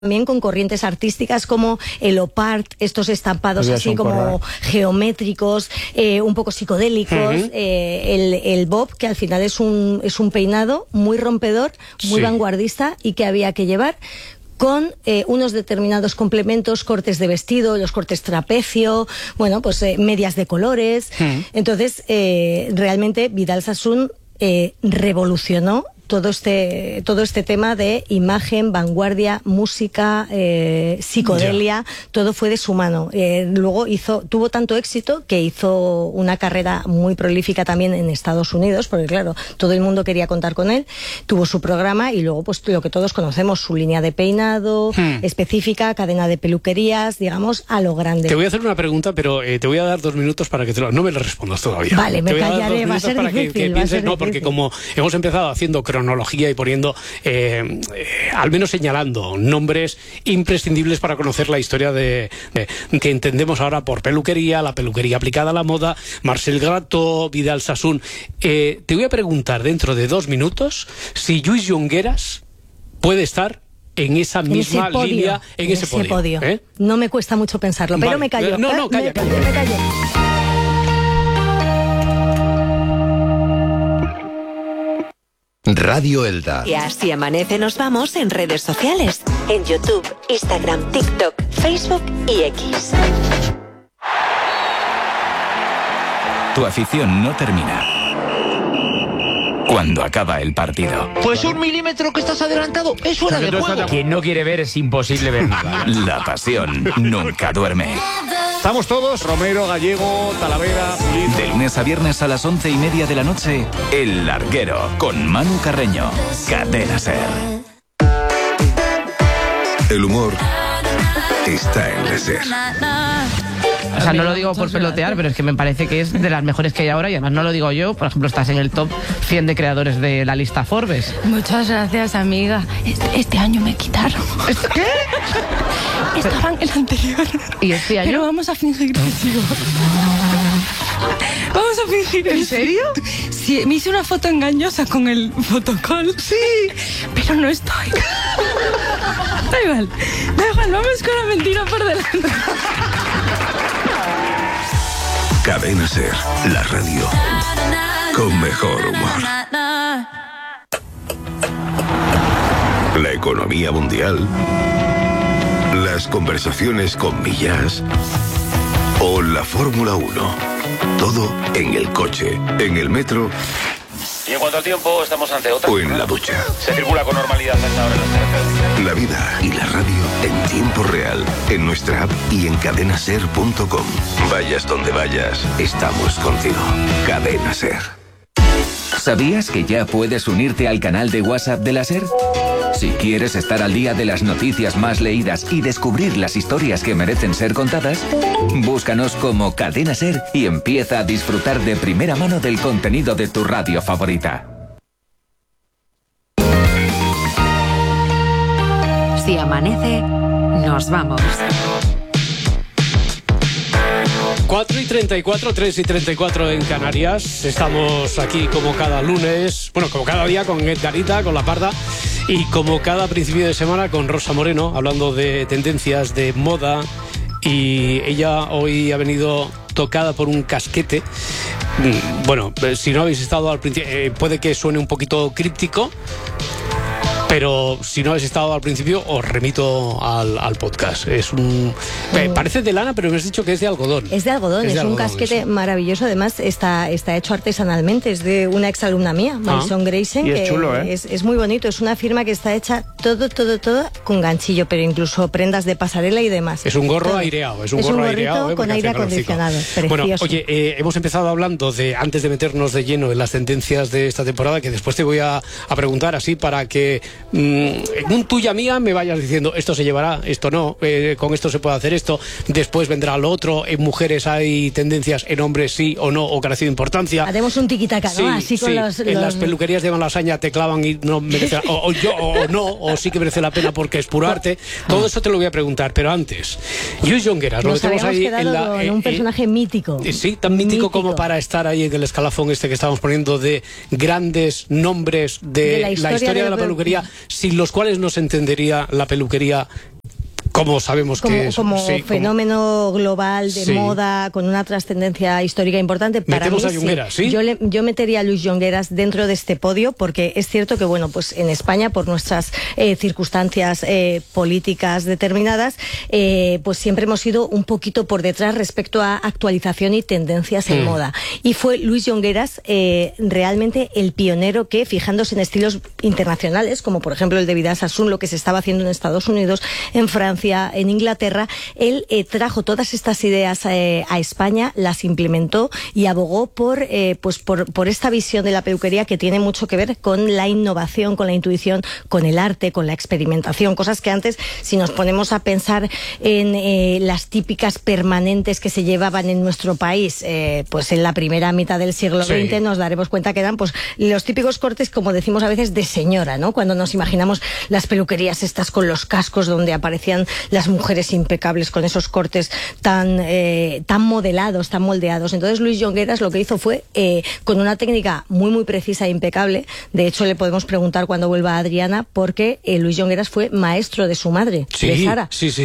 también con corrientes artísticas como el op art, estos estampados así como geométricos, un poco psicodélicos, el bob, que al final es un peinado muy rompedor, muy vanguardista y que había que llevar con unos determinados complementos, cortes de vestido, los cortes trapecio, bueno, pues medias de colores. Entonces, realmente Vidal Sassoon revolucionó todo este tema de imagen, vanguardia, música, psicodelia, todo fue de su mano. Luego tuvo tanto éxito que hizo una carrera muy prolífica también en Estados Unidos, porque claro, todo el mundo quería contar con él. Tuvo su programa y luego pues lo que todos conocemos, su línea de peinado específica, cadena de peluquerías, digamos, a lo grande. Te voy a hacer una pregunta, pero te voy a dar 2 minutos para que no me la respondas todavía. Vale, me callaré, va a ser difícil. Que pienses, no, porque como hemos empezado haciendo cronología y poniendo, al menos señalando nombres imprescindibles para conocer la historia que entendemos ahora por peluquería, la peluquería aplicada a la moda, Marcel Grattó, Vidal Sassoon. Te voy a preguntar dentro de 2 minutos si Lluís Llongueras puede estar en esa misma línea, en ese podio. No me cuesta mucho pensarlo, pero me callo. No, calla. Me callo. Radio Elda. Y así amanece, nos vamos en redes sociales, en YouTube, Instagram, TikTok, Facebook y X. Tu afición no termina cuando acaba el partido. Pues 1 milímetro que estás adelantado es fuera de juego. Quien no quiere ver es imposible ver nada. La pasión nunca duerme. Estamos todos, Romero, Gallego, Talavera, Pulido. De lunes a viernes a las 11:30 de la noche, El Larguero, con Manu Carreño. Cadena SER. El humor está en la SER. O sea, no lo digo por pelotear, pero es que me parece que es de las mejores que hay ahora y además no lo digo yo. Por ejemplo, estás en el top 100 de creadores de la lista Forbes. Muchas gracias, amiga. Este año me quitaron. ¿Qué? Estaba en el anterior. ¿Y este año? Pero vamos a fingir que sigo. Vamos a fingir. ¿En serio? Sí, me hice una foto engañosa con el fotocall. Sí. Pero no estoy. Da igual, vamos con la mentira por delante. Cadena SER, la radio con mejor humor. La economía mundial, las conversaciones con Millás o la Fórmula 1. Todo en el coche, en el metro. Y en cuanto al tiempo, estamos ante otra. O en la ducha. Se circula con normalidad hasta ahora en las carreteras. La vida y la radio en tiempo real, en nuestra app y en cadenaser.com. Vayas donde vayas, estamos contigo. Cadena SER. ¿Sabías que ya puedes unirte al canal de WhatsApp de la SER? Si quieres estar al día de las noticias más leídas y descubrir las historias que merecen ser contadas, búscanos como Cadena SER y empieza a disfrutar de primera mano del contenido de tu radio favorita. Si amanece, nos vamos. 4:34, 3:34 en Canarias. Estamos aquí como cada lunes, bueno, como cada día con Edgarita, con La Parda, y como cada principio de semana con Rosa Moreno, hablando de tendencias de moda. Y ella hoy ha venido tocada por un casquete. Bueno, si no habéis estado al principio, puede que suene un poquito críptico, pero si no habéis estado al principio, os remito al podcast. Es parece de lana, pero me has dicho que es de algodón. Es de algodón, es un casquete maravilloso. Además, está hecho artesanalmente. Es de una exalumna mía, Marisol Grayson. Y es chulo, es muy bonito. Es una firma que está hecha todo con ganchillo, pero incluso prendas de pasarela y demás. Es un gorro aireado. Es un gorro aireado con aire acondicionado. Precioso. Bueno, oye, hemos empezado hablando antes de meternos de lleno en las tendencias de esta temporada, que después te voy a preguntar así para que en un tuya mía me vayas diciendo esto se llevará, esto no, con esto se puede hacer esto, después vendrá lo otro. En mujeres hay tendencias, en hombres sí o no, o crecido importancia. Haremos un tiquitaca, ¿no? Sí, así con en las peluquerías de Malasaña te clavan y no merece o no, o sí que merece la pena porque es puro arte. Todo eso te lo voy a preguntar, pero antes, Lluís Llongueras, lo metemos ahí en un personaje mítico. Sí, tan mítico como para estar ahí en el escalafón que estamos poniendo de grandes nombres de la historia de la peluquería, sin los cuales no se entendería la peluquería como sabemos que es como fenómeno global de moda, con una trascendencia histórica importante. Para mí, a Junqueras, ¿sí? Yo metería a Luis Junqueras dentro de este podio, porque es cierto que, bueno, pues en España, por nuestras circunstancias políticas determinadas, pues siempre hemos ido un poquito por detrás respecto a actualización y tendencias en moda. Y fue Luis Junqueras realmente el pionero que, fijándose en estilos internacionales, como por ejemplo el de Vidal Sassoon, lo que se estaba haciendo en Estados Unidos, en Francia, en Inglaterra, él trajo todas estas ideas a España, las implementó y abogó por esta visión de la peluquería que tiene mucho que ver con la innovación, con la intuición, con el arte, con la experimentación, cosas que antes, si nos ponemos a pensar en las típicas permanentes que se llevaban en nuestro país, pues en la primera mitad del siglo XX, nos daremos cuenta que eran pues los típicos cortes, como decimos a veces, de señora, ¿no? Cuando nos imaginamos las peluquerías estas con los cascos, donde aparecían las mujeres impecables con esos cortes tan modelados, tan moldeados. Entonces Luis Junqueras lo que hizo fue, con una técnica muy muy precisa e impecable, de hecho le podemos preguntar cuando vuelva a Adriana, porque Luis Junqueras fue maestro de su madre, de Sara.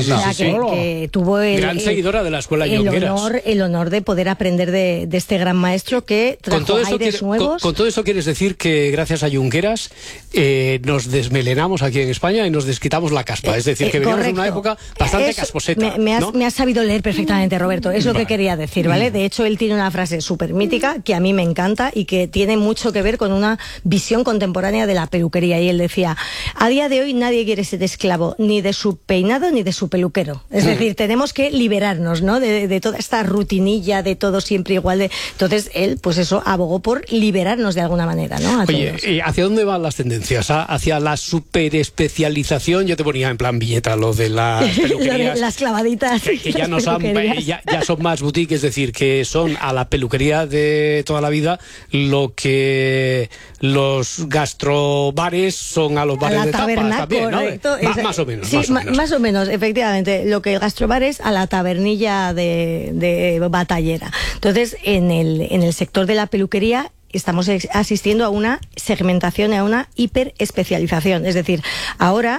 Que tuvo gran seguidora de la escuela Junqueras. El honor de poder aprender de este gran maestro que trajo aires nuevos. Con todo eso quieres decir que gracias a Junqueras nos desmelenamos aquí en España y nos desquitamos la caspa. Es decir, que veníamos en una época bastante casposeta. Me has sabido leer perfectamente, Roberto. Es lo que quería decir, ¿vale? De hecho, él tiene una frase súper mítica que a mí me encanta y que tiene mucho que ver con una visión contemporánea de la peluquería. Y él decía: a día de hoy nadie quiere ser esclavo ni de su peinado ni de su peluquero. Es decir, tenemos que liberarnos, ¿no? De toda esta rutinilla, de todo siempre igual. Entonces, él, pues eso, abogó por liberarnos de alguna manera, ¿no? Oye, ¿hacia dónde van las tendencias? ¿Hacia la superespecialización? Yo te ponía en plan viñeta lo de las peluquerías. Las clavaditas. Que ya no son, ya son más boutique, es decir, que son a la peluquería de toda la vida lo que los gastrobares son a los bares de tapas también, correcto, ¿no? Más o menos. Sí, más o menos, efectivamente. Lo que el gastrobar es a la tabernilla de batallera. Entonces, en el sector de la peluquería estamos asistiendo a una segmentación y a una hiperespecialización. Es decir, ahora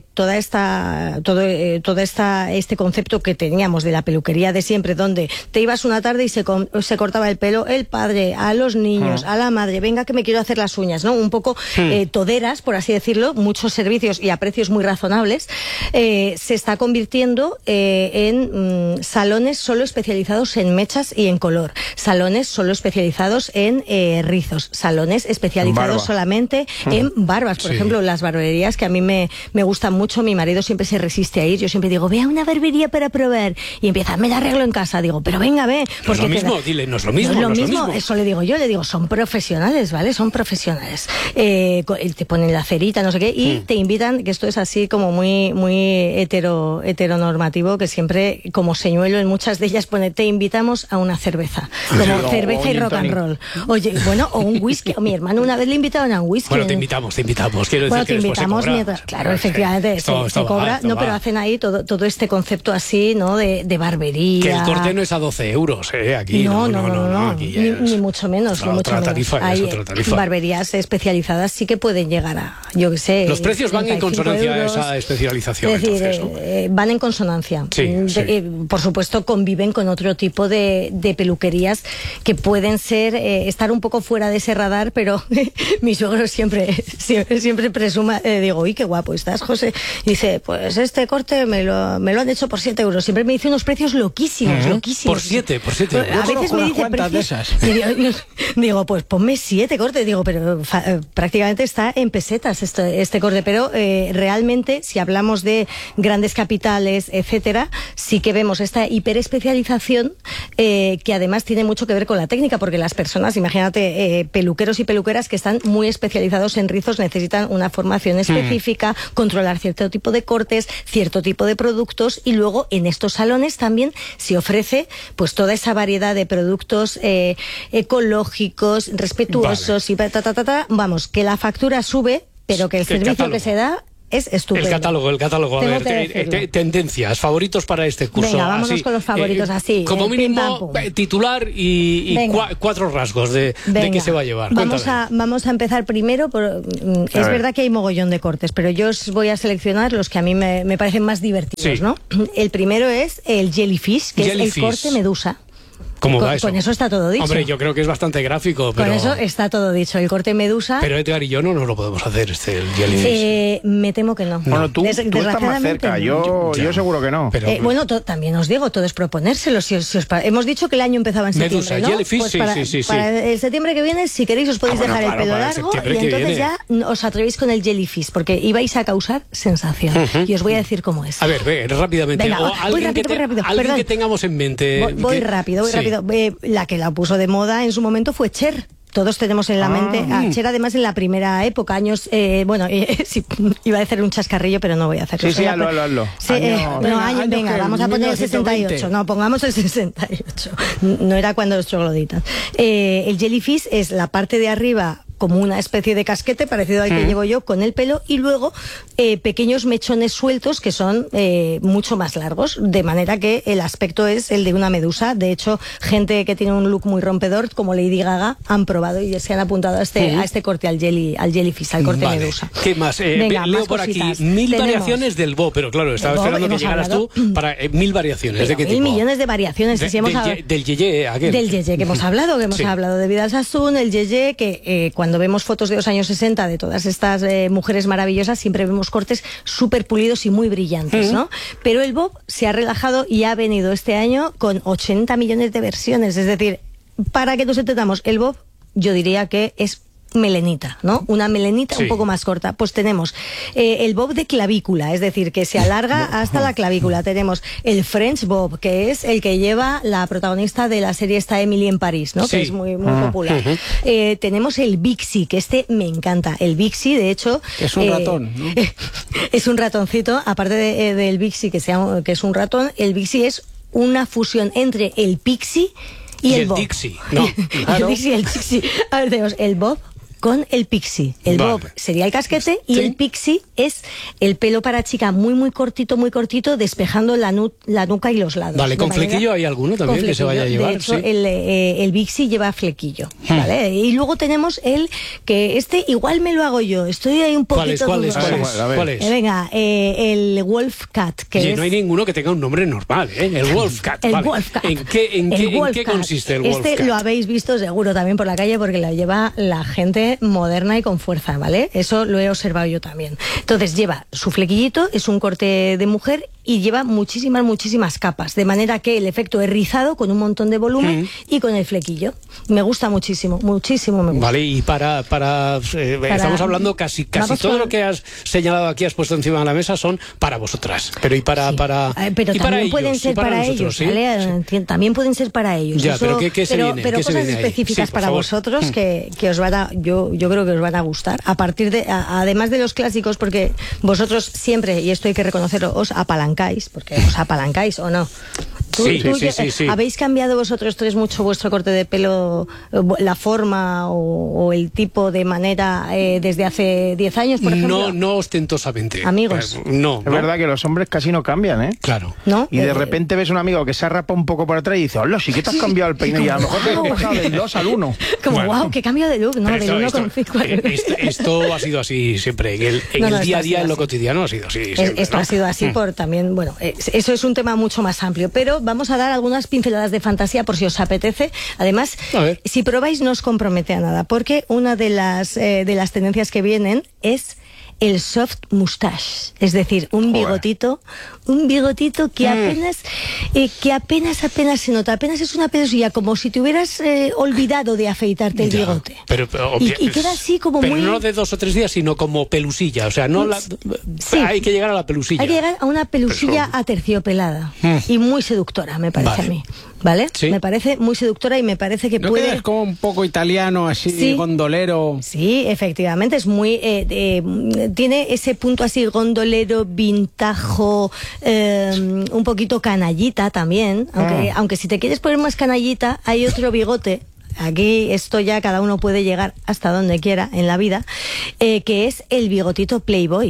este concepto que teníamos de la peluquería de siempre, donde te ibas una tarde y se cortaba el pelo el padre, a los niños, a la madre, venga que me quiero hacer las uñas, ¿no? Un poco toderas, por así decirlo, muchos servicios y a precios muy razonables, se está convirtiendo en salones solo especializados en mechas y en color, salones solo especializados en rizos, salones especializados solamente en barbas. Por ejemplo, las barberías que a mí me gustan mucho, mi marido siempre se resiste a ir, yo siempre digo, ve a una barbería para probar, y empieza, me la arreglo en casa, digo, pero venga, ve. No es lo mismo, dile, no es lo mismo. Eso le digo yo, son profesionales, ¿vale? Son profesionales. Te ponen la cerita, no sé qué, y te invitan, que esto es así como muy heteronormativo, que siempre, como señuelo en muchas de ellas pone, te invitamos a una cerveza, como cerveza y rock and roll. Oye, bueno, o un whisky. O mi hermano una vez le invitaron a un whisky. Bueno, te invitamos. Quiero decir que después se cobra. Claro, efectivamente, se cobra. No, pero hacen ahí todo este concepto así, ¿no? De barbería. Que el corte no es a 12 euros, aquí. No. Aquí ni mucho menos. Otra tarifa. Barberías especializadas sí que pueden llegar a, yo qué sé. Los precios van en consonancia a esa especialización. Es decir, entonces, ¿no? van en consonancia. Sí. Por supuesto, conviven con otro tipo de peluquerías que pueden estar un poco fuera de ese radar, pero mi suegro siempre presuma, digo, uy, qué guapo estás, José. Y dice, pues este corte me lo han hecho por 7 euros. Siempre me dice unos precios loquísimos. Por 7. A veces me dice cuántas de esas. Digo, pues ponme 7 cortes. Digo, pero prácticamente está en pesetas este corte. Pero realmente, si hablamos de grandes capitales, etcétera, sí que vemos esta hiperespecialización que además tiene mucho que ver con la técnica, porque las personas, imagínate, peluqueros y peluqueras que están muy especializados en rizos, necesitan una formación específica, controlar cierto tipo de cortes, cierto tipo de productos, y luego en estos salones también se ofrece pues toda esa variedad de productos ecológicos, respetuosos, vale. Y vamos, que la factura sube, pero que el servicio que se da es estupendo. El catálogo. A ver, tendencias, favoritos para este curso. Venga, vámonos con los favoritos así. Como mínimo, titular y 4 rasgos de qué se va a llevar. Vamos a empezar primero. Es verdad que hay mogollón de cortes, pero yo os voy a seleccionar los que a mí me parecen más divertidos, ¿no? El primero es el Jellyfish, que es el corte medusa. ¿Cómo va eso? Con eso está todo dicho. Hombre, yo creo que es bastante gráfico, pero... Con eso está todo dicho. El corte medusa... Pero Edgar y yo no nos lo podemos hacer, el Jellyfish. Me temo que no. Bueno, tú estás más cerca. Yo seguro que no. Pero, bueno, también os digo, todo es proponérselo. Hemos dicho que el año empezaba en septiembre, Medusa, ¿no? Jellyfish, pues para el septiembre que viene, si queréis, os podéis dejar el pelo largo y entonces ya os atrevéis con el Jellyfish, porque ibais a causar sensación. Y os voy a decir cómo es. A ver, rápidamente. Venga, alguien que tengamos en mente. Voy rápido. La que la puso de moda en su momento fue Cher. Todos tenemos en la mente a Cher, además en la primera época, años, sí, iba a hacer un chascarrillo, pero no voy a hacerlo. Sí, hazlo. Venga, vamos a poner el 68. No, pongamos el 68. No era cuando los trogloditas. El Jellyfish es la parte de arriba como una especie de casquete parecido al que llevo yo con el pelo, y luego pequeños mechones sueltos que son mucho más largos, de manera que el aspecto es el de una medusa. De hecho, gente que tiene un look muy rompedor como Lady Gaga han probado y se han apuntado a este corte, al Jellyfish, al corte medusa. ¿Qué más? Venga, leo más por cositas. aquí 1000 variaciones del bob, pero claro, estaba esperando que llegaras tú para 1000 variaciones. Pero ¿de qué tipo? 1000 millones de variaciones. Del yeye, aquel. Del yeye que hemos hablado, hablado de Vidal Sassoon, el yeye que cuando vemos fotos de los años 60 de todas estas mujeres maravillosas, siempre vemos cortes súper pulidos y muy brillantes, ¿no? Pero el bob se ha relajado y ha venido este año con 80 millones de versiones. Es decir, para que nos entendamos, el bob yo diría que es melenita, ¿no? Una melenita un poco más corta. Pues tenemos el bob de clavícula, es decir, que se alarga hasta la clavícula. Tenemos el French bob, que es el que lleva la protagonista de la serie esta Emily en París, ¿no? Que es muy popular. Tenemos el Bixie, que me encanta. El Bixie, de hecho... Es un ratón, ¿no? Es un ratoncito, aparte del Bixie, que es un ratón, el Bixie es una fusión entre el Pixie y el bob. Dixie, no. El Dixie y el Dixie. A ver, tenemos el bob con el pixie. El bob sería el casquete y el pixie es el pelo para chica muy cortito, despejando la nuca y los lados. Vale, ¿con flequillo hay alguno también que se vaya a llevar? De hecho, el pixie lleva flequillo, ¿vale? Y luego tenemos que igual me lo hago yo. Estoy ahí un poquito... ¿Cuál es? Venga, el Wolf Cat. No hay ninguno que tenga un nombre normal, ¿eh? El Wolf Cat. Wolf Cat. ¿En qué consiste el Wolf Cat? Lo habéis visto seguro también por la calle porque lo lleva la gente moderna y con fuerza, ¿vale? Eso lo he observado yo también. Entonces lleva su flequillito, es un corte de mujer y lleva muchísimas capas, de manera que el efecto es rizado con un montón de volumen y con el flequillo. Me gusta muchísimo me gusta. Vale, y para estamos hablando casi todo lo que has señalado aquí, has puesto encima de la mesa son para vosotras, pero pero también pueden ser para ellos, ¿vale? Sí. También pueden ser para ellos. Ya, pero ¿qué se viene? Pero cosas específicas para vosotros que os van a, yo creo que os van a gustar, además de los clásicos, porque vosotros siempre, y esto hay que reconocerlo, os apalancáis, porque os apalancáis o no. Sí. ¿Habéis cambiado vosotros tres mucho vuestro corte de pelo, la forma o el tipo de manera desde hace 10 años, por ejemplo? No ostentosamente. Amigos. No. Es verdad que los hombres casi no cambian, ¿eh? Claro. ¿No? Y de repente ves un amigo que se ha rapado un poco por atrás y dice, hola, sí que te has cambiado el peine y a lo mejor te has pasado del 2 al 1. Como, wow, qué cambio de look, ¿no? Del 1 con 5 esto ha sido así siempre. En el día a día, en lo cotidiano, ha sido así. Siempre, esto ha sido así por también, bueno, eso es un tema mucho más amplio, pero vamos a dar algunas pinceladas de fantasía por si os apetece. Además, si probáis no os compromete a nada, porque una de las tendencias que vienen es el soft mustache, es decir, un bigotito que apenas se nota, apenas es una pelosilla, como si te hubieras olvidado de afeitarte el bigote. Y queda así como pero muy... no de 2 o 3 días, sino como pelusilla, o sea, hay que llegar a la pelusilla. Hay que llegar a una pelusilla aterciopelada y muy seductora, me parece a mí. ¿Vale? ¿Sí? Me parece muy seductora y me parece que puede... Es como un poco italiano, así, gondolero. Sí, efectivamente, es muy... tiene ese punto así gondolero, vintajo, un poquito canallita también, aunque si te quieres poner más canallita, hay otro bigote. Aquí esto ya cada uno puede llegar hasta donde quiera en la vida, que es el bigotito Playboy.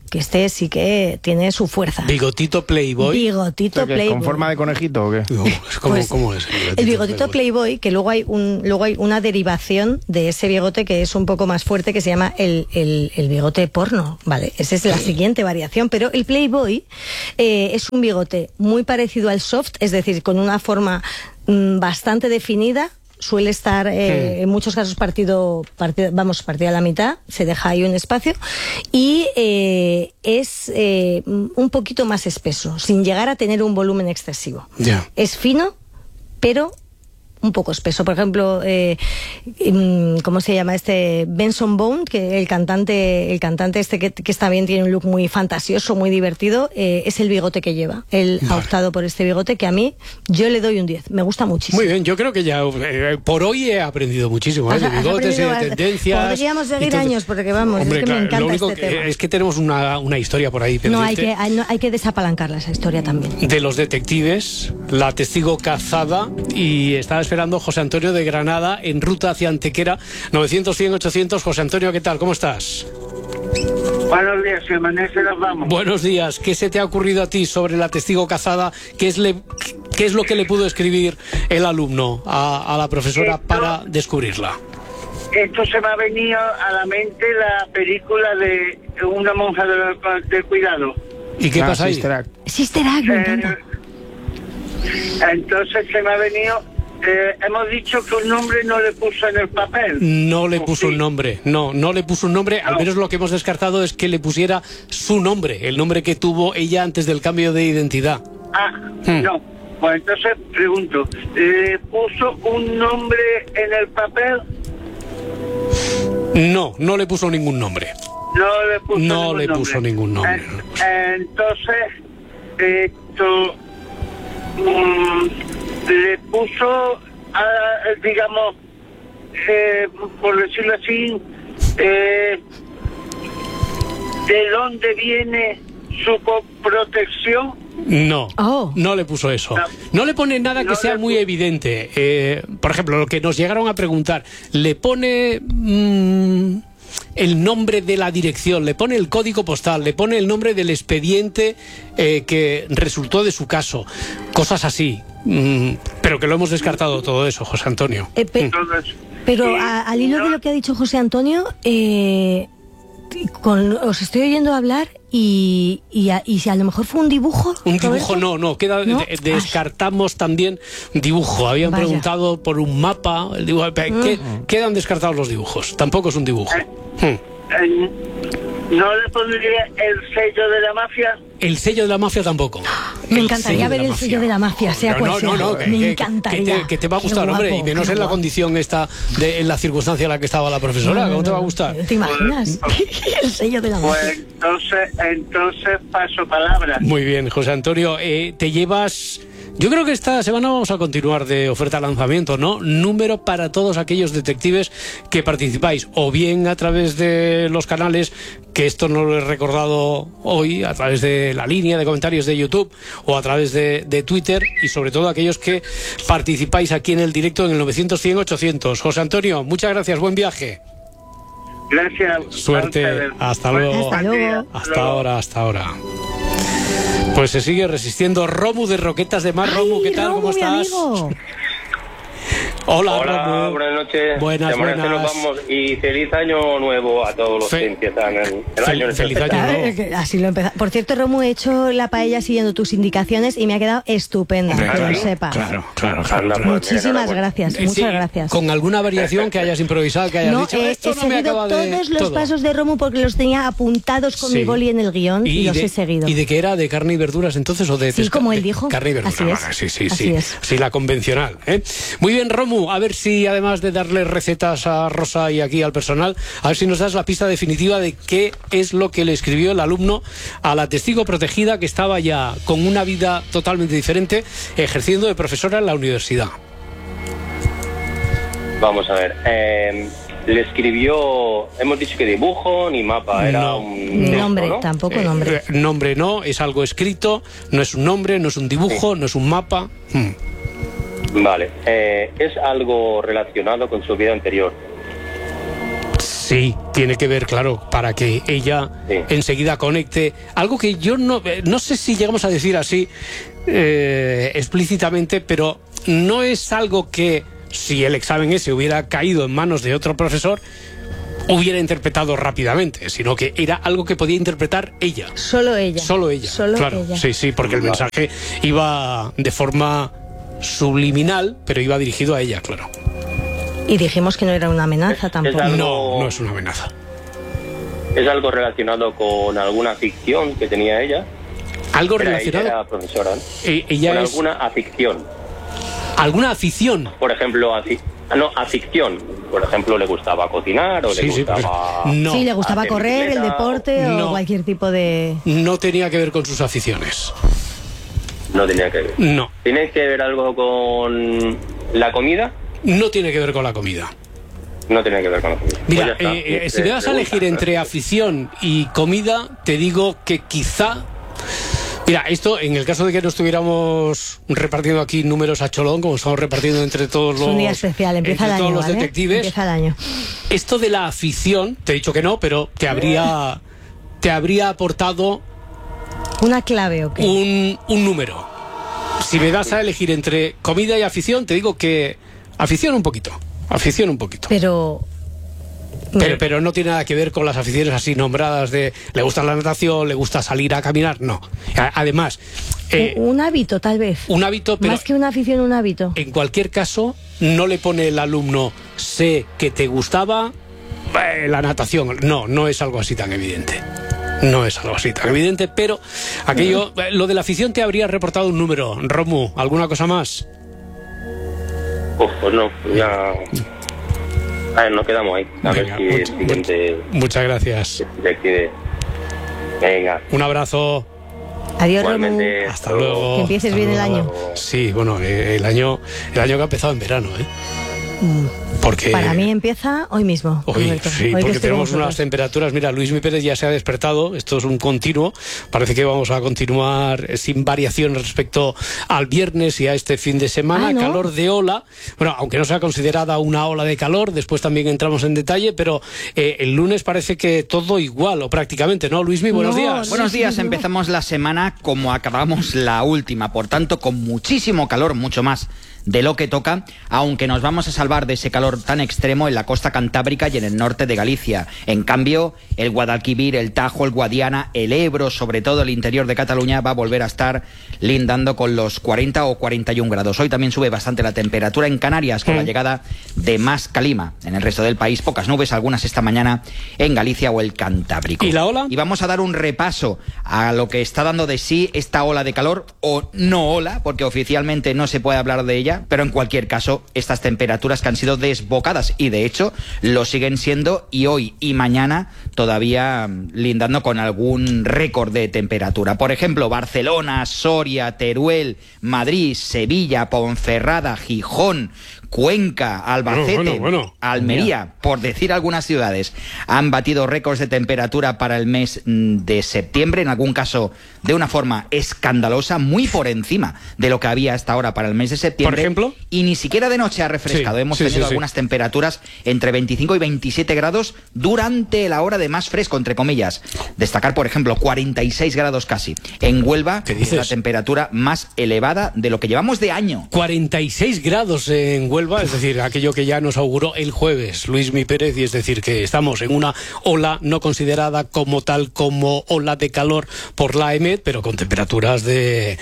que este sí que tiene su fuerza. ¿Bigotito Playboy? Bigotito Playboy. ¿Con forma de conejito o qué? ¿Cómo es? El bigotito Playboy, que luego hay una derivación de ese bigote que es un poco más fuerte, que se llama el bigote porno, ¿vale? Esa es la siguiente variación, pero el Playboy es un bigote muy parecido al soft, es decir, con una forma bastante definida. Suele estar en muchos casos partido a la mitad, se deja ahí un espacio, y es un poquito más espeso, sin llegar a tener un volumen excesivo. Yeah. Es fino, pero un poco espeso. Por ejemplo, ¿cómo se llama este? Benson Boone, que el cantante este que también tiene un look muy fantasioso, muy divertido, es el bigote que lleva. Él ha optado por este bigote, que a mí, yo le doy un 10. Me gusta muchísimo. Muy bien, yo creo que ya por hoy he aprendido muchísimo, de bigotes y de tendencias. Podríamos seguir años, porque vamos, hombre, es que me encanta lo único este tema. es que tenemos una historia por ahí. No, hay que desapalancarla, esa historia también. De los detectives, la testigo cazada, y estaba esperando José Antonio de Granada en ruta hacia Antequera, 900-100-800. José Antonio, ¿qué tal? ¿Cómo estás? Buenos días, si amanece nos vamos. Buenos días. ¿Qué se te ha ocurrido a ti sobre la testigo cazada? ¿Qué es lo que le pudo escribir el alumno a la profesora para descubrirla? Esto se me ha venido a la mente la película de una monja de cuidado. ¿Y qué pasa ahí? Sister Act, me encanta. Entonces se me ha venido... hemos dicho que un nombre no le puso en el papel. No le puso un nombre, no le puso un nombre. Al menos lo que hemos descartado es que le pusiera su nombre, el nombre que tuvo ella antes del cambio de identidad. No. Pues entonces pregunto, ¿le puso un nombre en el papel? No le puso ningún nombre. No le puso ningún nombre. Entonces, esto... le puso, digamos, por decirlo así, ¿de dónde viene su protección? No le puso eso. No le pone nada que sea muy evidente. Por ejemplo, lo que nos llegaron a preguntar, le pone... el nombre de la dirección, le pone el código postal, le pone el nombre del expediente que resultó de su caso, cosas así, pero que lo hemos descartado todo eso, José Antonio. Pero al hilo de lo que ha dicho José Antonio, os estoy oyendo hablar y si a lo mejor fue un dibujo. Un dibujo no, descartamos también dibujo. Habían preguntado por un mapa, el dibujo, quedan descartados los dibujos, tampoco es un dibujo. ¿No le pondría el sello de la mafia? El sello de la mafia tampoco. Me encantaría ver el sello de la mafia, sea cual sea. Me encantaría. Que te va a gustar, hombre, y menos en la condición esta, en la circunstancia en la que estaba la profesora. ¿Cómo te va a gustar? ¿Te imaginas? El sello de la mafia. Pues entonces paso palabra. Muy bien, José Antonio, te llevas... Yo creo que esta semana vamos a continuar de oferta lanzamiento, ¿no? Número para todos aquellos detectives que participáis, o bien a través de los canales, que esto no lo he recordado hoy, a través de la línea de comentarios de YouTube, o a través de Twitter, y sobre todo aquellos que participáis aquí en el directo en el 900-100-800. José Antonio, muchas gracias, buen viaje. Gracias. Suerte, hasta luego. Hasta ahora. Pues se sigue resistiendo Romu de Roquetas de Mar. Romu, ¿qué tal? ¿Cómo estás? Amigo. Hola, Romu. Buenas noches. Buenas. Nos vamos y feliz año nuevo a todos los que empiezan el año. Feliz año nuevo. Así lo empezamos. Por cierto, Romu, he hecho la paella siguiendo tus indicaciones y me ha quedado estupenda, que lo sepas. Claro. Muchísimas gracias, muchas gracias. Con alguna variación que hayas improvisado, que hayas dicho, esto no me acaba de... todos los pasos de Romu porque los tenía apuntados con mi boli en el guión y los he seguido. ¿Y de qué era? ¿De carne y verduras entonces o de... Sí, como él dijo. Carne y verduras. Así es. Sí. Sí, la convencional. Muy bien, Romu, a ver si además de darle recetas a Rosa y aquí al personal, a ver si nos das la pista definitiva de qué es lo que le escribió el alumno a la testigo protegida que estaba ya con una vida totalmente diferente, ejerciendo de profesora en la universidad. Vamos a ver, le escribió, hemos dicho que dibujo ni mapa, era un nombre, ¿no? Tampoco nombre. Nombre no, es algo escrito, no es un nombre, no es un dibujo, no es un mapa. Vale, es algo relacionado con su vida anterior. Sí, tiene que ver, claro, para que ella enseguida conecte. Algo que yo no sé si llegamos a decir así explícitamente, pero no es algo que, si el examen ese hubiera caído en manos de otro profesor, hubiera interpretado rápidamente, sino que era algo que podía interpretar ella. Solo ella. Solo ella, claro. Ella. Sí, porque el mensaje iba de forma subliminal, pero iba dirigido a ella, claro. Y dijimos que no era una amenaza tampoco. No es una amenaza. ¿Es algo relacionado con alguna ficción que tenía ella? ¿Algo relacionado? Ella era profesora, ¿no? Ella con es... alguna afición. ¿Alguna afición? Por ejemplo, afición. Por ejemplo, ¿le gustaba cocinar o le gustaba... No. Sí, le gustaba correr, el deporte o cualquier tipo de... No tenía que ver con sus aficiones. No tenía que ver. No. ¿Tiene que ver algo con la comida? No tiene que ver con la comida. No tiene que ver con la comida. Mira, pues si me vas a elegir entre afición y comida, te digo que quizá... Mira, esto en el caso de que no estuviéramos repartiendo aquí números a cholón, como estamos repartiendo entre todos los... Es un día especial, empieza el año, todos los ¿vale? detectives. Empieza el año. Esto de la afición, te he dicho que no, pero te habría aportado... ¿Una clave o qué? Un número. Si me das a elegir entre comida y afición, te digo que afición un poquito. Pero no tiene nada que ver con las aficiones así nombradas de le gusta la natación, le gusta salir a caminar, no. Además... un hábito, tal vez. Un hábito, pero... Más que una afición, un hábito. En cualquier caso, no le pone el alumno, sé que te gustaba la natación. No es algo así tan evidente. No es algo así tan evidente, pero aquello, lo de la afición te habría reportado un número. Romu, ¿alguna cosa más? Pues no, ya... A ver, nos quedamos ahí. A ver si el siguiente... Muchas gracias. Venga. Un abrazo. Adiós, Romu. Hasta luego. Que empieces bien el año. Sí, bueno, el año que ha empezado en verano, Porque para mí empieza hoy mismo. Hoy porque tenemos unas temperaturas. Mira, Luismi Pérez ya se ha despertado. Esto es un continuo. Parece que vamos a continuar sin variación respecto al viernes y a este fin de semana. ¿no? Calor de ola. Bueno, aunque no sea considerada una ola de calor, después también entramos en detalle, pero el lunes parece que todo igual, o prácticamente, ¿no, Luismi? Buenos días. Buenos días. Empezamos la semana como acabamos la última. Por tanto, con muchísimo calor, mucho más de lo que toca, aunque nos vamos a salvar de ese calor tan extremo en la costa cantábrica y en el norte de Galicia. En cambio, el Guadalquivir, el Tajo, el Guadiana, el Ebro, sobre todo el interior de Cataluña, va a volver a estar lindando con los 40 o 41 grados. Hoy también sube bastante la temperatura en Canarias con la llegada de más calima. En el resto del país, pocas nubes, algunas esta mañana en Galicia o el Cantábrico. ¿Y la ola? Y vamos a dar un repaso a lo que está dando de sí esta ola de calor, o no ola, porque oficialmente no se puede hablar de ella, pero en cualquier caso, estas temperaturas que han sido desbocadas, y de hecho lo siguen siendo, y hoy y mañana todavía lindando con algún récord de temperatura. Por ejemplo, Barcelona, Soria, Teruel, Madrid, Sevilla, Ponferrada, Gijón, Cuenca, Albacete, Almería, por decir algunas ciudades, han batido récords de temperatura para el mes de septiembre, en algún caso de una forma escandalosa, muy por encima de lo que había hasta ahora para el mes de septiembre. ¿Por ejemplo? Y ni siquiera de noche ha refrescado. Hemos tenido algunas temperaturas entre 25 y 27 grados durante la hora de más fresco, entre comillas. Destacar, por ejemplo, 46 grados casi. En Huelva es la temperatura más elevada de lo que llevamos de año. 46 grados en Huelva. Es decir, aquello que ya nos auguró el jueves Luismi Pérez, y es decir, que estamos en una ola no considerada como tal, como ola de calor por la EMET, pero con temperaturas de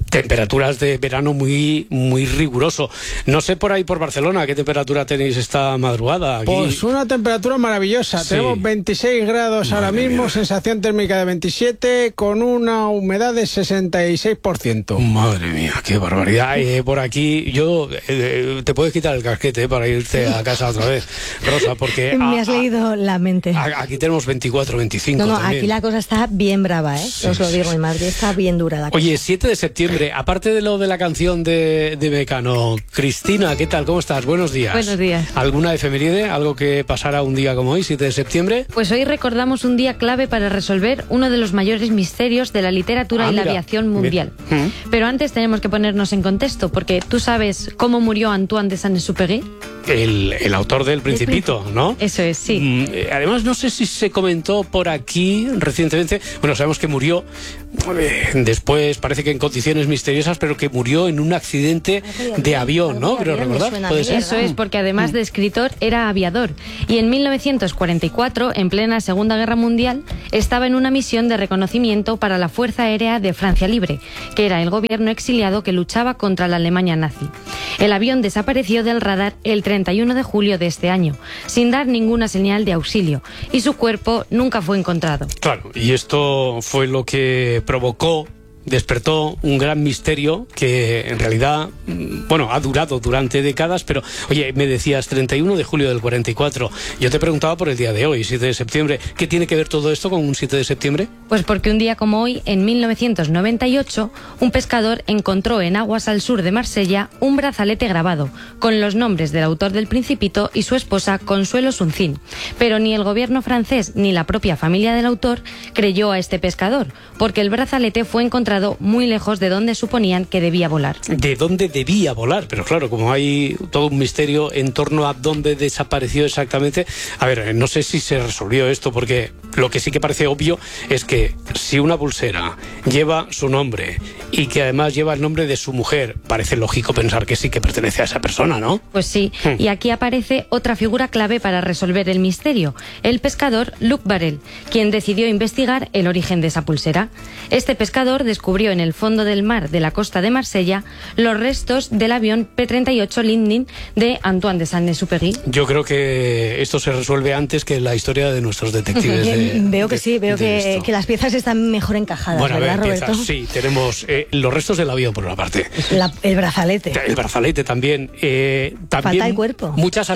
verano muy riguroso. No sé por ahí por Barcelona qué temperatura tenéis esta madrugada. Aquí... Pues una temperatura maravillosa. Sí. Tenemos 26 grados ahora mismo, sensación térmica de 27, con una humedad de 66%. Madre mía, qué barbaridad. Por aquí yo te puedes quitar el casquete para irte a casa otra vez, Rosa, porque me has leído la mente. Aquí tenemos 24, 25 No, también. Aquí la cosa está bien brava, Sí, os lo digo, en Madrid está bien dura la cosa. Oye, 7 de septiembre Oye, aparte de lo de la canción de Mecano, Cristina, ¿qué tal? ¿Cómo estás? Buenos días. Buenos días. ¿Alguna efeméride? ¿Algo que pasará un día como hoy, 7 de septiembre? Pues hoy recordamos un día clave para resolver uno de los mayores misterios de la literatura y la aviación mundial. Pero antes tenemos que ponernos en contexto, porque ¿tú sabes cómo murió Antoine de Saint-Exupéry? El autor del Principito, ¿no? Eso es, sí. Además, no sé si se comentó por aquí recientemente. Bueno, sabemos que murió después, parece que en condiciones misteriosas, pero que murió en un accidente de avión, ¿no? Creo recordar. ¿Puede ser? Eso es, porque además de escritor, era aviador. Y en 1944, en plena Segunda Guerra Mundial, estaba en una misión de reconocimiento para la Fuerza Aérea de Francia Libre, que era el gobierno exiliado que luchaba contra la Alemania nazi. El avión desapareció del radar el 31 de julio de este año, sin dar ninguna señal de auxilio, y su cuerpo nunca fue encontrado. Claro, y esto fue lo que despertó un gran misterio que en realidad, bueno, ha durado durante décadas, pero, oye, me decías 31 de julio del 44. Yo te preguntaba por el día de hoy, 7 de septiembre. ¿Qué tiene que ver todo esto con un 7 de septiembre? Pues porque un día como hoy, en 1998, un pescador encontró en aguas al sur de Marsella un brazalete grabado, con los nombres del autor del Principito y su esposa Consuelo Suncín. Pero ni el gobierno francés ni la propia familia del autor creyó a este pescador, porque el brazalete fue encontrado muy lejos de donde suponían que debía volar. ¿De dónde debía volar? Pero claro, como hay todo un misterio en torno a dónde desapareció exactamente, a ver, no sé si se resolvió esto, porque lo que sí que parece obvio es que si una pulsera lleva su nombre y que además lleva el nombre de su mujer, parece lógico pensar que sí que pertenece a esa persona, ¿no? Pues sí, y aquí aparece otra figura clave para resolver el misterio, el pescador Luc Barrel, quien decidió investigar el origen de esa pulsera. Este pescador descubrió en el fondo del mar de la costa de Marsella los restos del avión P-38 Lindin de Antoine de Saint-Exupéry. Yo creo que esto se resuelve antes que la historia de nuestros detectives. Veo que las piezas están mejor encajadas, bueno, ¿verdad, piezas, Roberto? Sí, tenemos los restos del avión por una parte. El brazalete. El brazalete también. Falta el cuerpo. Muchas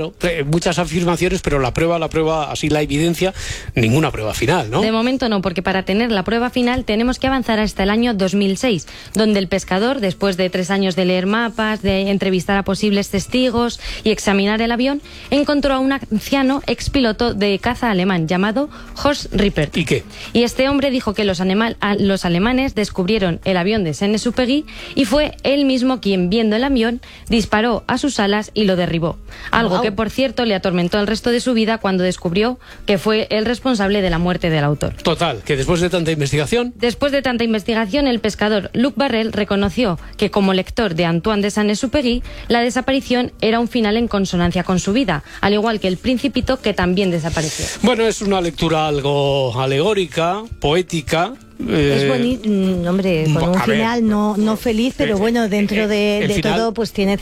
afirmaciones, pero la prueba, así la evidencia, ninguna prueba final, ¿no? De momento no, porque para tener la prueba final tenemos que avanzar hasta el año 2006, donde el pescador, después de 3 años de leer mapas, de entrevistar a posibles testigos y examinar el avión, encontró a un anciano expiloto de caza alemán llamado Horst Rippert. ¿Y qué? Y este hombre dijo que los alemanes descubrieron el avión de Saint-Exupéry y fue él mismo quien, viendo el avión, disparó a sus alas y lo derribó. Algo que, por cierto, le atormentó el resto de su vida cuando descubrió que fue el responsable de la muerte del autor. Total, que después de tanta investigación... Después de tanta investigación, el pescador Luc Barrel reconoció que, como lector de Antoine de Saint-Exupéry, la desaparición era un final en consonancia con su vida, al igual que el Principito, que también desapareció. Bueno, es una lectura algo alegórica, poética. Es bonito, hombre, con un final no feliz, pero bueno, dentro de final, todo, pues tiene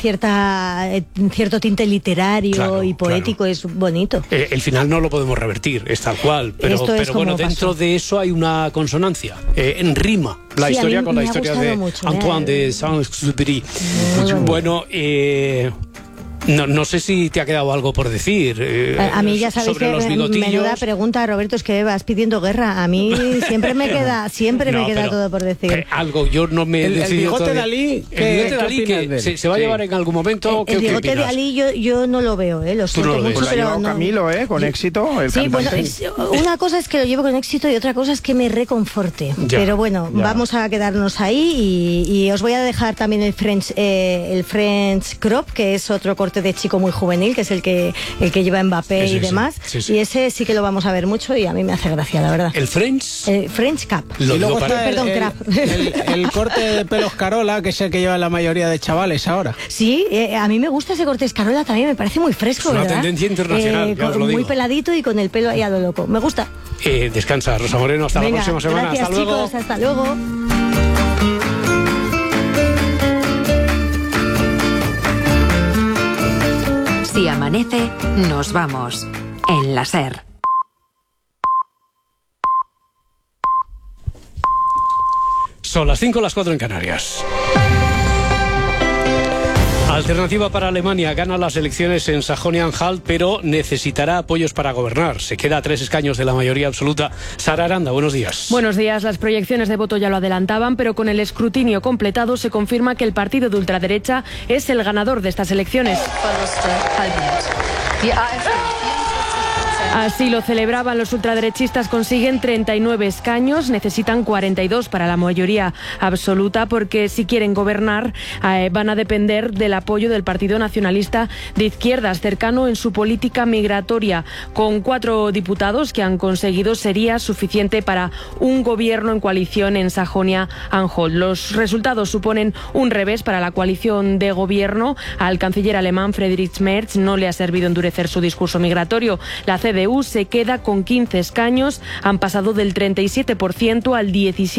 cierto tinte literario y poético, es bonito. El final no lo podemos revertir, es tal cual, pero bueno, dentro de eso hay una consonancia, en rima la historia con la historia de Antoine de Saint-Exupéry. Bueno, no sé si te ha quedado algo por decir. A mí ya sabéis que menuda pregunta, Roberto, es que vas pidiendo guerra. A mí siempre me queda todo por decir. Algo, yo no me he decidido. El bigote de Ali, que se va a llevar en algún momento. El bigote de Ali yo no lo veo, lo siento mucho, pero no. Camilo, con éxito. Sí, bueno, una cosa es que lo llevo con éxito y otra cosa es que me reconforte. Pero bueno, vamos a quedarnos ahí y os voy a dejar también el French Crop, que es otro corte de chico muy juvenil, que es el que lleva Mbappé y demás. Sí. Y ese sí que lo vamos a ver mucho y a mí me hace gracia, la verdad. ¿El French? French Cap. Y luego está el corte de pelos Carola, que es el que lleva la mayoría de chavales ahora. Sí, a mí me gusta ese corte Escarola también, me parece muy fresco, ¿verdad? Es una tendencia internacional, ya os lo digo. Muy peladito y con el pelo ahí a lo loco. Me gusta. Descansa, Rosa Moreno, hasta la próxima semana. Gracias, hasta luego. Chicos, hasta luego. Si amanece, nos vamos. En la SER. Son las 5, las 4 en Canarias. Alternativa para Alemania gana las elecciones en Sajonia-Anhalt, pero necesitará apoyos para gobernar. Se queda a 3 escaños de la mayoría absoluta. Sara Aranda, buenos días. Buenos días. Las proyecciones de voto ya lo adelantaban, pero con el escrutinio completado se confirma que el partido de ultraderecha es el ganador de estas elecciones. Así lo celebraban los ultraderechistas. Consiguen 39 escaños, necesitan 42 para la mayoría absoluta, porque si quieren gobernar van a depender del apoyo del Partido Nacionalista de Izquierdas, cercano en su política migratoria. Con 4 diputados que han conseguido sería suficiente para un gobierno en coalición en Sajonia-Anhalt. Los resultados suponen un revés para la coalición de gobierno. Al canciller alemán Friedrich Merz no le ha servido endurecer su discurso migratorio. La CDU se queda con 15 escaños, han pasado del 37% al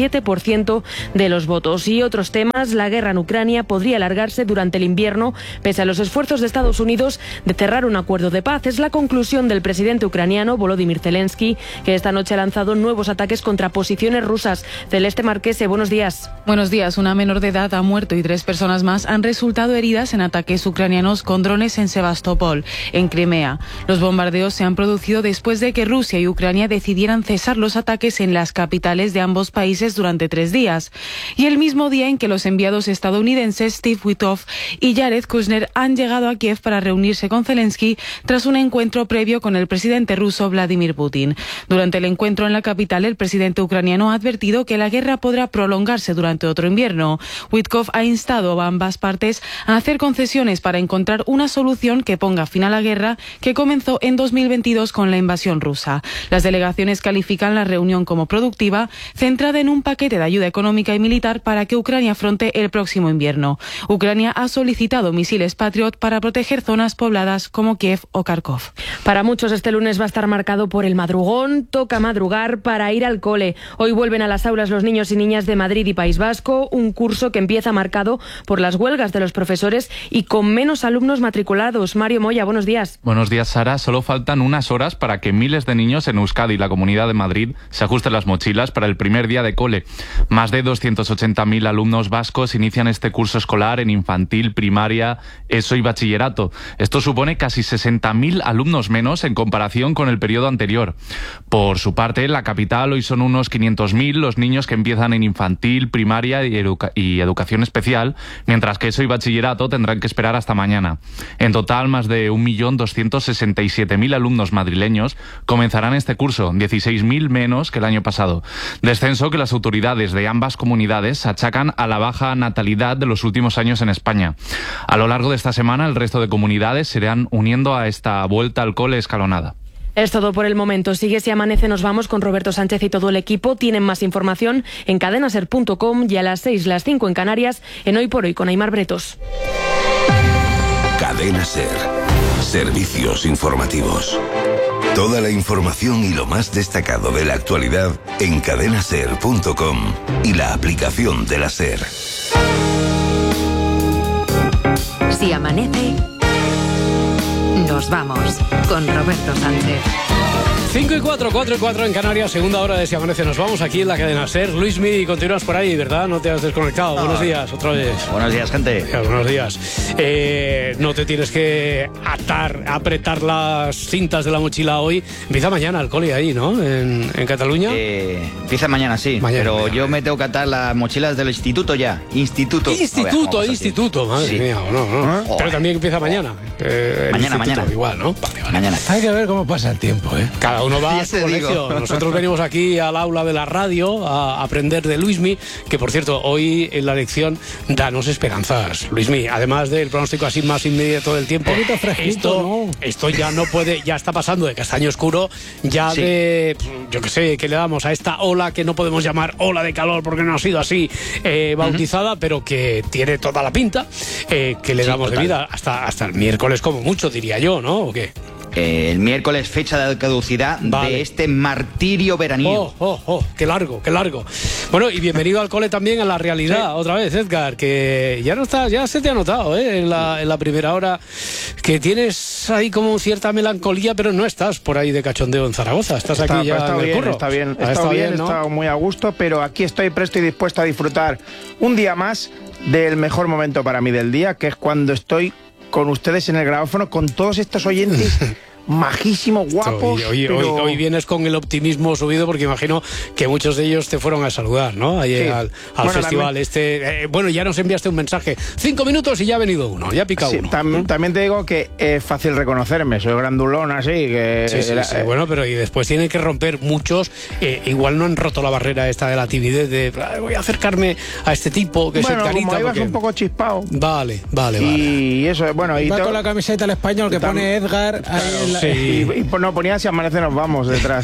17% de los votos. Y otros temas, la guerra en Ucrania podría alargarse durante el invierno, pese a los esfuerzos de Estados Unidos de cerrar un acuerdo de paz. Es la conclusión del presidente ucraniano Volodymyr Zelensky, que esta noche ha lanzado nuevos ataques contra posiciones rusas. Celeste Marquese, buenos días. Buenos días. Una menor de edad ha muerto y 3 personas más han resultado heridas en ataques ucranianos con drones en Sebastopol, en Crimea. Los bombardeos se han producido después de que Rusia y Ucrania decidieran cesar los ataques en las capitales de ambos países durante 3 días. Y el mismo día en que los enviados estadounidenses Steve Witkoff y Jared Kushner han llegado a Kiev para reunirse con Zelensky tras un encuentro previo con el presidente ruso Vladimir Putin. Durante el encuentro en la capital, el presidente ucraniano ha advertido que la guerra podrá prolongarse durante otro invierno. Witkoff ha instado a ambas partes a hacer concesiones para encontrar una solución que ponga fin a la guerra que comenzó en 2022 con la invasión rusa. Las delegaciones califican la reunión como productiva, centrada en un paquete de ayuda económica y militar para que Ucrania afronte el próximo invierno. Ucrania ha solicitado misiles Patriot para proteger zonas pobladas como Kiev o Kharkov. Para muchos este lunes va a estar marcado por el madrugón. Toca madrugar para ir al cole. Hoy vuelven a las aulas los niños y niñas de Madrid y País Vasco, un curso que empieza marcado por las huelgas de los profesores y con menos alumnos matriculados. Mario Moya, buenos días. Buenos días, Sara. Solo faltan unas horas para que miles de niños en Euskadi y la Comunidad de Madrid se ajusten las mochilas para el primer día de cole. Más de 280.000 alumnos vascos inician este curso escolar en infantil, primaria, ESO y bachillerato. Esto supone casi 60.000 alumnos menos en comparación con el periodo anterior. Por su parte, en la capital hoy son unos 500.000 los niños que empiezan en infantil, primaria y educación especial, mientras que ESO y bachillerato tendrán que esperar hasta mañana. En total, más de 1.267.000 alumnos madrileños comenzarán este curso, 16.000 menos que el año pasado. Descenso que las autoridades de ambas comunidades achacan a la baja natalidad de los últimos años en España. A lo largo de esta semana, el resto de comunidades se irán uniendo a esta vuelta al cole escalonada. Es todo por el momento. Sigue Si Amanece, nos vamos con Roberto Sánchez y todo el equipo. Tienen más información en cadenaser.com y a las 6, las 5 en Canarias, en Hoy por Hoy con Aimar Bretos. Cadena Ser. Servicios informativos. Toda la información y lo más destacado de la actualidad en cadenaser.com y la aplicación de la Ser. Si amanece, nos vamos con Roberto Sánchez. 5 y 4, 4 y 4 en Canarias, segunda hora de Si Amanece. Nos vamos aquí en la cadena SER. Luismi, continúas por ahí, ¿verdad? No te has desconectado. No. Buenos días, otra vez. Buenos días, gente. Buenos días. No te tienes que apretar las cintas de la mochila hoy. Empieza mañana el cole ahí, ¿no? En Cataluña. Empieza mañana, sí. Pero yo me tengo que atar las mochilas del instituto ya. Instituto. Madre mía, no. Pero también empieza mañana. Mañana. Igual, ¿no? Vale. Mañana. Hay que ver cómo pasa el tiempo, ¿eh? Cada uno va a su colegio. Nosotros venimos aquí al aula de la radio a aprender de Luismi, que por cierto, hoy en la lección danos esperanzas, Luismi. Además del pronóstico así más inmediato del tiempo, esto ya no puede, ya está pasando de castaño oscuro, ya de, yo qué sé, que le damos a esta ola que no podemos llamar ola de calor porque no ha sido así bautizada, pero que tiene toda la pinta, que le damos de vida hasta el miércoles como mucho, diría yo, ¿no? ¿O qué? el miércoles, fecha de caducidad de este martirio veraniego. Qué largo, qué largo. Bueno, y bienvenido al cole también a la realidad, otra vez, Edgar, que ya no está, ya se te ha notado, en la primera hora, que tienes ahí como cierta melancolía, pero no estás por ahí de cachondeo en Zaragoza, estás aquí ya en el curro. Está bien, he estado muy a gusto, pero aquí estoy presto y dispuesto a disfrutar un día más del mejor momento para mí del día, que es cuando estoy con ustedes en el grabófono, con todos estos oyentes majísimos, guapos. Hoy vienes con el optimismo subido, porque imagino que muchos de ellos te fueron a saludar, ¿no? Ahí al festival también, ya nos enviaste un mensaje, 5 minutos y ya ha venido uno, ya ha picado uno. También te digo que es fácil reconocerme, soy grandulón así. Bueno, pero y después tienen que romper muchos, igual no han roto la barrera esta de la timidez de voy a acercarme a este tipo que es Edgarita. Como ibas un poco chispado. Vale. Y eso, bueno. Y va con la camiseta del Español que pone Edgar ahí. Y no ponía si amanece nos vamos detrás.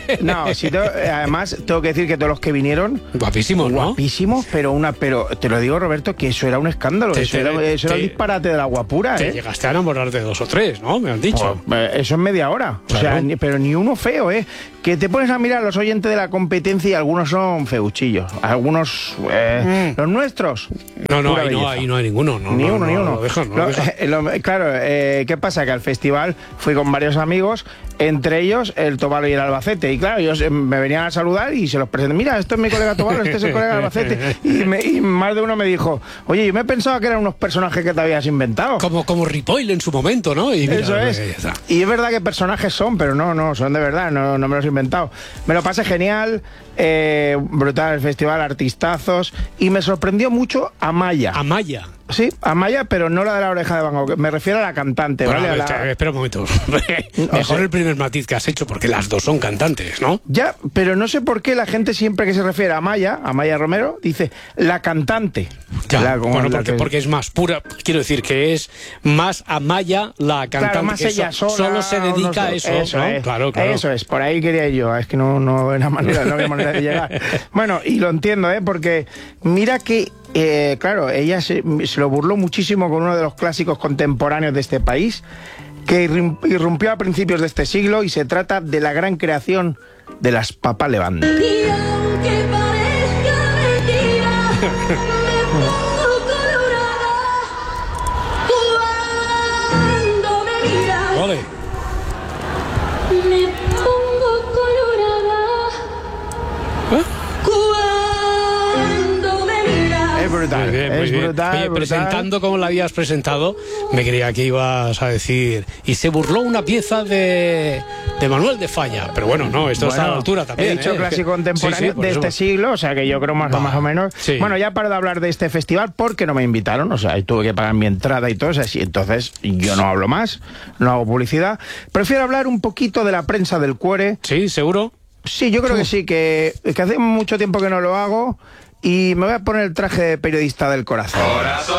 Además tengo que decir que todos los que vinieron guapísimos, ¿no? Guapísimos, pero te lo digo, Roberto, que eso era un escándalo, eso era un disparate de la guapura. Te llegaste a enamorar de 2 o 3, ¿no? Me han dicho. Eso en media hora. Claro. O sea, pero ni uno feo, que te pones a mirar a los oyentes de la competencia y algunos son feuchillos, algunos los nuestros. Ahí no hay ninguno. Ni uno. Claro, ¿qué pasa? Que al festival fui con varios amigos, entre ellos el Tobalo y el Albacete, y claro, ellos me venían a saludar y se los presenté, mira, esto es mi colega Tobalo, este es el colega Albacete, y más de uno me dijo, oye, yo me pensaba que eran unos personajes que te habías inventado. Como Ripoll en su momento, ¿no? Y mira, eso es. Y es verdad que personajes son, pero no, son de verdad, no me los he inventado. Me lo pasé genial, brutal el festival, artistazos, y me sorprendió mucho Amaya. Amaya. Sí, Amaya, pero no la de la oreja de Van Gogh. Me refiero a la cantante, bueno, ¿vale? Espera un momento. Mejor el primer matiz que has hecho, porque las dos son cantantes, ¿no? Ya, pero no sé por qué la gente siempre que se refiere a Amaya Romero, dice la cantante. Ya, porque es más pura. Quiero decir que es más Amaya la cantante. Claro, más que ella sola, solo se dedica a eso, ¿no? Es. Claro. Eso es, por ahí quería yo. Es que no había manera de llegar. Bueno, y lo entiendo, porque mira que claro, ella se lo burló muchísimo con uno de los clásicos contemporáneos de este país, que irrumpió a principios de este siglo, y se trata de la gran creación de las Papá Levante. Vale. Me pongo colorada. Es brutal, muy bien. brutal. Oye, presentando como la habías presentado, me creía que ibas a decir, y se burló una pieza de Manuel de Falla, pero bueno, no, esto está a la altura también. He dicho clásico contemporáneo de este siglo, o sea que yo creo más o menos. Sí. Bueno, ya para de hablar de este festival, porque no me invitaron, o sea, tuve que pagar mi entrada y todo eso, así, entonces yo no hablo más, no hago publicidad. Prefiero hablar un poquito de la prensa del cuore. Sí, seguro. Sí, yo creo que sí, que hace mucho tiempo que no lo hago, y me voy a poner el traje de periodista del corazón.